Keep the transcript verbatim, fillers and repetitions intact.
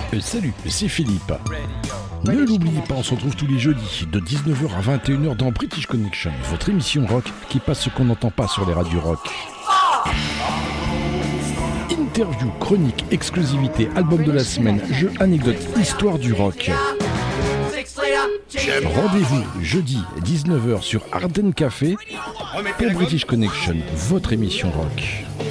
Euh, salut, c'est Philippe. Ne l'oubliez pas, on se retrouve tous les jeudis de dix-neuf heures à vingt et une heures dans British Connection, votre émission rock qui passe ce qu'on n'entend pas sur les radios rock. Interview, chronique, exclusivité, album de la semaine, jeux, anecdotes, histoire du rock. Rendez-vous jeudi dix-neuf heures sur Arden Café pour British Connection, votre émission rock.